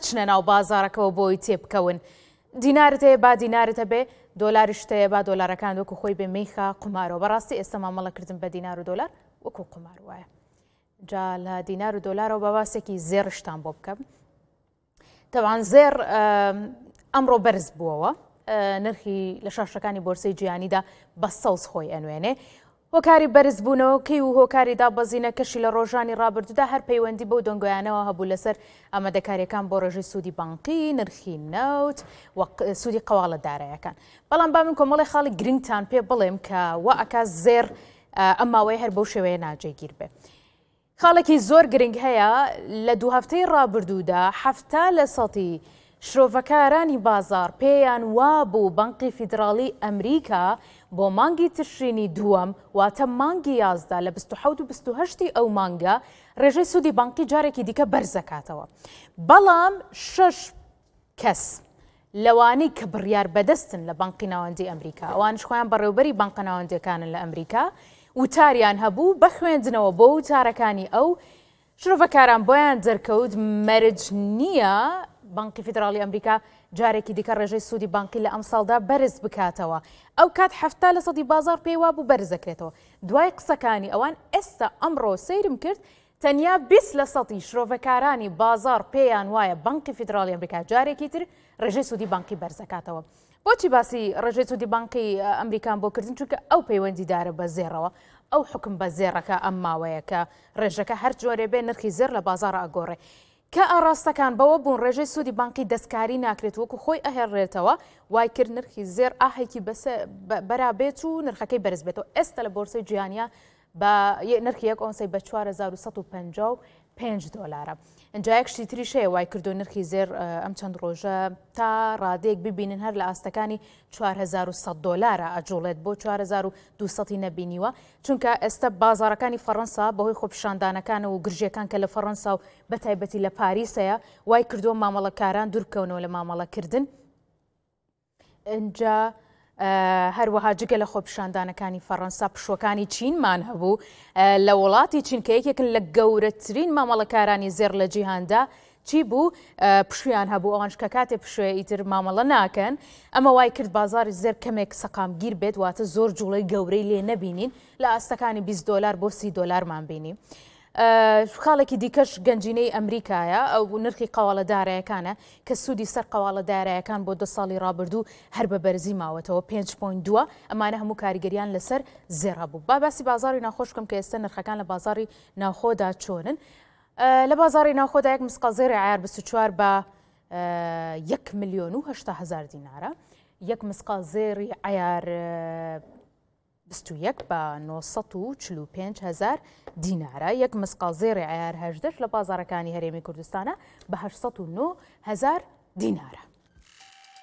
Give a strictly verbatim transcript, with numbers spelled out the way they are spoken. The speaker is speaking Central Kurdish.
بچنە ناو بازارەکەەوە بۆی تێبکەون دینارت هەیە با دیینارتە بێ دۆلاریشتەیە با دۆلارەکان وەکو خۆی بێ مەیخا قمارەوە بەڕاستی ئێستا مامەڵەکردن بە دینار و دۆلار وەکو قمار وایە جا لە دینار و دۆلارەوە بە باسێکی زێڕشتان بۆ بکەم تەوان زێر ئەمڕۆ بەرز بووەوە نرخی لە شاشەکانی بۆرسەی جیهانیدا بە سەوز خۆی ئەنوێنێ هۆکاری بەرز بوونەوە کەی و هۆکاری دابەزینە کەشی لە ڕۆژانی ڕابردوودا هەر پەیوەندی بەو دەنگۆیانەوە هەبوو لەسەر ئامادەکاریەکان بۆ ڕێژەی سوودی بانقی نرخی نەوت سوودی قەواڵەدارایەکان بەڵام با من کۆمەڵی خاڵی گرنگتان پێ بڵێم کە وا ئەکا زێر ئەم ماوەی هەر بەو شێوەیە ناجێگیر بێ خاڵێکی زۆر گرنگ هەیە لە دوو هەفتەی ڕابردوودا حەفتا لە سەتی شرۆڤەکارانی بازار پێیان وابوو بانقی فیدراڵی ئەمریکا بۆ مانگی تشرینی دووەم واتە مانگی یازدا لە بیست و حەوت و بیست و هەشتی ئەو مانگە ڕێژەی سوودی بانقی جارێکی دیکە بەرزەکاتەوە بەڵام شەش کەس لەوانەی کە بڕیار بەدەستن لە بانقی ناوەندی ئەمریکا ئەوانش خۆیان بەڕێوەبەری بانقە ناوەندیەکانن لە ئەمریکا وتاریان هەبوو بە خوێندنەوە بۆ وتارەکانی ئەو شرۆڤەکاران بۆیان دەرکەوت مەرج نییە بانقی فیدراڵی ئەمریکا جارێکی دیکە ڕێژەی سوودی بانقی لە ئەم ساڵدا بەرز بکاتەوە ئەو کات حەفتا لە سەدی بازار پێی وابوو بەرز دەکرێتەوە دوای قسەکانی ئەوان ئێستا ئەمڕۆ سەیرم کرد تەنیا بیست لە سەدی شرۆڤەکارانی بازار پێیان وایە بانقی فیدراڵی ئەمریکا جارێکی تر ڕێژەی سوودی بانقی بەرز دەکاتەوە بۆچی باسی ڕێژەی سوودی بانقی ئەمریکان بۆ کردن چونکە ئەو پەیوەندیدارە بە زێڕەوە ئەو حکم بە زێڕەکە ئەم ماوەیە کە ڕێژەکە هەر جۆرێ بێ نرخی زێر لە بازار ئەگۆڕێ کە ئاراستەکان بەوە بوون ڕێژەی سوودی بانقی دەستکاری ناکرێت وەکو خۆی ئەهێڕێتەوە وای کرد نرخی زێر ئاهێکی بەرابێت و نرخەکەی بەرز بێتەوە ئێستا لە بۆرسەی جیهانیا بە نرخی یەک ئۆنسەی بە چوار هەزار و سەد و پەنجا و پێنج دۆلارە اینجا یەکشتی تریش هەیە وای کردو نرخی زێر ئەم چەند ڕۆژە تا ڕادێک ببینن هەر لە ئاستەکانی چوار هەزار و سەد دۆلارە ئەجوڵێت بۆ چوار هەزار و دووسەد نەبینیوە چونکە ئێستا بازارەکانی فەڕەنسا بەهۆی خۆپیشاندانەکانە و گرژیەکان کە لە فەڕەنسا و بەتایبەتی لە پاریسەیە وای کردو مامەڵەکاران دوورکەونەوە لە مامەڵەکردن اینجا هەروەها جگە لە خۆپیشاندانەکانی فەڕەنسا پشوەکانی چینمان هەبوو لە وڵاتی چین کە یەکێکن لە گەورەترین مامەڵەکارانی زێر لە جیهاندا چی بوو پشویان هەبوو ئەوانش کە کاتێ پشوێ ئیتر مامەڵە ناکەن ئەمە وای کرد بازاری زێر کەمێک سەقامگیر بێت واتە زۆر جوڵەی گەورەی لێ نەبینین لە ئاستەکانی بیست دۆلار بۆ سی دۆلارمان بینی خاڵێکی دیکەش گەنجینەی ئەمریکایە ئەو نرخی قەواڵەدارایەکانە کە سوودی سەر قەواڵەدارایەکان بۆ دە ساڵی ڕابردوو هەر بە بەرزی ماوەتەوە پێنج پۆینت دووە ئەمانە هەموو کاریگەریان لەسەر زێڕە بوو با باسی بازاری ناوخۆش بکەم کە ئێستا نرخەکان لە بازاری ناوخۆدا چۆنن لە بازاری ناوخۆدا یەک مسقال زێری عیار بیست و چوار بە یەک ملیۆن و هەشتا هەزار دینارە یەک مسقال زێری عیار بیست و یەک بە نۆ سەد و چل و پێنج هەزار دینارە یەک مسقال زێری عیار هەژدەش لە بازارەکانی هەرێمی کوردستانە بە هەشت سەد و نۆ هەزار دینارە.